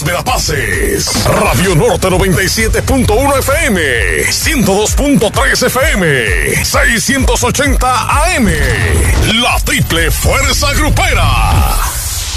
de La Paz. Radio Norte 97.1 FM, 102.3 FM, 680 AM. La triple fuerza grupera.